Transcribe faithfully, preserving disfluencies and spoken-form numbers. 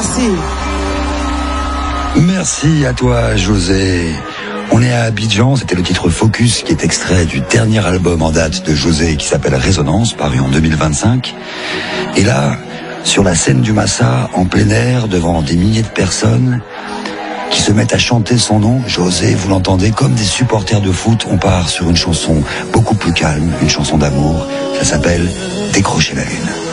Merci. Merci à toi, José. On est à Abidjan, c'était le titre Focus qui est extrait du dernier album en date de José qui s'appelle Résonance, paru en deux mille vingt-cinq. Et là, sur la scène du Massa, en plein air, devant des milliers de personnes qui se mettent à chanter son nom, José, vous l'entendez, comme des supporters de foot, on part sur une chanson beaucoup plus calme, une chanson d'amour, ça s'appelle Décrocher la lune.